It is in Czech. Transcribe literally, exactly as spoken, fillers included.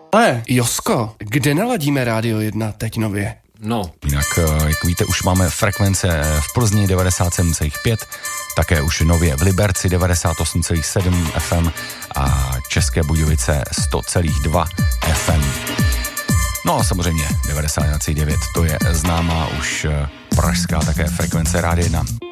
Ale Josko, kde naladíme Rádio jedna teď nově? No. Jinak, jak víte, už máme frekvence v Plzni devadesát sedm celá pět, také už nově v Liberci devadesát osm celá sedm F M a České Budějovice sto celá dva F M. No a samozřejmě devadesát jedna celá devět, to je známá už pražská také frekvence Rádia jedna.